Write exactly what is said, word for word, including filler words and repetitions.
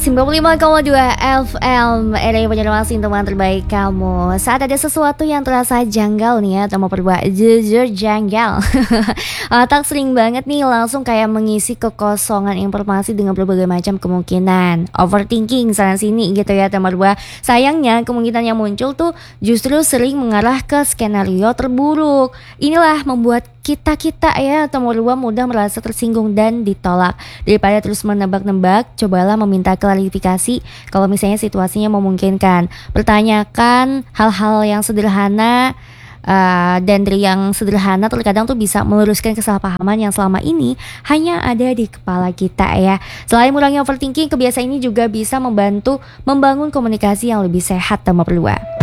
sembilan puluh lima koma dua F M R A Banjarmasin, teman terbaik kamu. Saat ada sesuatu yang terasa janggal nih ya, atau mau berbuat jujur janggal otak sering banget nih langsung kayak mengisi kekosongan informasi dengan berbagai macam kemungkinan. Overthinking sana sini gitu ya teman berbuat. Sayangnya kemungkinan yang muncul tuh justru sering mengarah ke skenario terburuk. Inilah membuat kita-kita ya atau berbuat mudah merasa tersinggung dan ditolak. Daripada terus menebak-nebak, cobalah meminta klarifikasi kalau misalnya situasinya memungkinkan. Pertanyakan hal-hal yang sederhana, uh, dan dari yang sederhana terkadang tuh bisa meluruskan kesalahpahaman yang selama ini hanya ada di kepala kita ya. Selain mengurangi overthinking, kebiasaan ini juga bisa membantu membangun komunikasi yang lebih sehat dan berdua.